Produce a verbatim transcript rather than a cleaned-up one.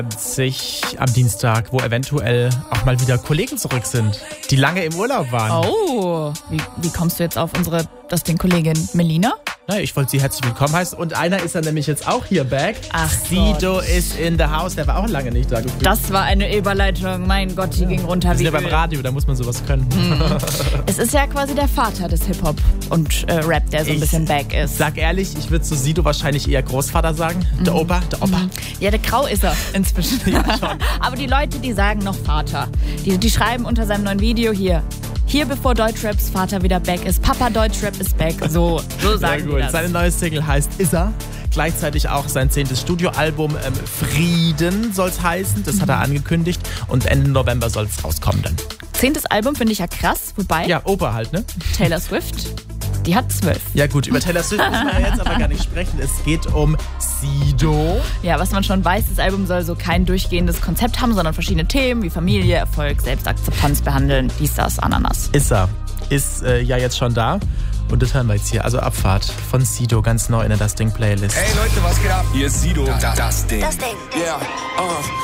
sich am Dienstag, wo eventuell auch mal wieder Kollegen zurück sind, die lange im Urlaub waren. Oh, wie, wie kommst du jetzt auf unsere, das den Kollegin Melina? Naja, ich wollte sie herzlich willkommen heißen. Und einer ist dann nämlich jetzt auch hier back. Ach Sido ist in the house. Der war auch lange nicht da gefühlt. Das war eine Überleitung. Mein Gott, die ja. ging runter Wir sind wie ja beim Öl. Radio, da muss man sowas können. Mhm. Es ist ja quasi der Vater des Hip-Hop und äh, Rap, der so ein ich bisschen back ist. Sag ehrlich, ich würde zu Sido wahrscheinlich eher Großvater sagen. Mhm. Der Opa, der Opa. Mhm. Ja, der Grau ist er inzwischen. Ja, schon. Aber die Leute, die sagen noch Vater. Die, die schreiben unter seinem neuen Video hier. Hier, bevor Deutschraps Vater wieder back ist. Papa Deutschrap ist back. So, so sagen Sehr gut. das. Seine neue Single heißt Is Er. Gleichzeitig auch sein zehntes Studioalbum ähm, Frieden soll es heißen. Das mhm. hat er angekündigt. Und Ende November soll es rauskommen dann. Zehntes Album finde ich ja krass. Wobei, ja, Opa halt, ne? Taylor Swift, die hat zwölf. Ja gut, über Taylor Swift müssen wir jetzt aber gar nicht sprechen. Es geht um Sido. Ja, was man schon weiß, das Album soll so kein durchgehendes Konzept haben, sondern verschiedene Themen wie Familie, Erfolg, Selbstakzeptanz behandeln. Dies, das, Ananas. Ist er. Ist äh, ja jetzt schon da. Und das hören wir jetzt hier. Also Abfahrt von Sido, ganz neu in der Das Ding Playlist. Hey Leute, was geht ab? Hier ist Sido. Das, das Ding. Das Ding. Yeah. Uh.